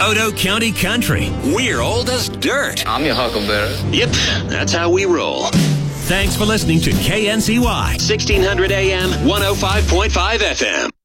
Odo County Country. We're old as dirt. I'm your huckleberry. Yep, that's how we roll. Thanks for listening to KNCY 1600 AM, 105.5 FM.